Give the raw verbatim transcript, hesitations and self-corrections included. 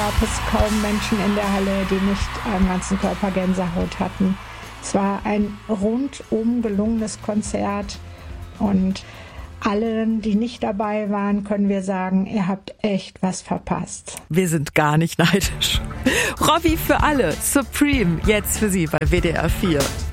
gab es kaum Menschen in der Halle, die nicht am ganzen Körper Gänsehaut hatten. Es war ein rundum gelungenes Konzert und allen, die nicht dabei waren, können wir sagen, ihr habt echt was verpasst. Wir sind gar nicht neidisch. Robbie für alle, Supreme, jetzt für Sie bei W D R vier.